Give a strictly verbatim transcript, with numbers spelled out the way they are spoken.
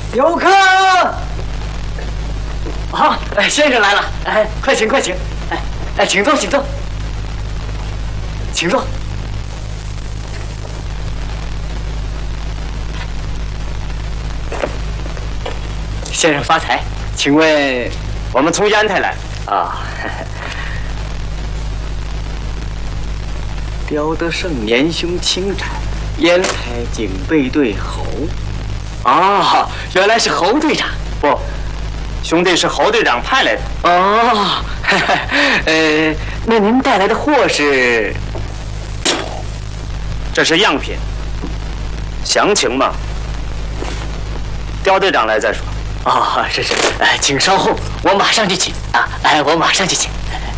有客。好，哎，先生来了，哎，快请快请，哎哎，请坐请坐，请坐。先生发财，请问我们从烟台来啊。刁德胜年兄轻产，烟台警备队侯。哦，原来是侯队长。不，兄弟是侯队长派来的。哦，呃，那您带来的货是？这是样品，详情嘛，刁队长来再说。哦，是是，哎，请稍后，我马上就请啊！哎，我马上就请。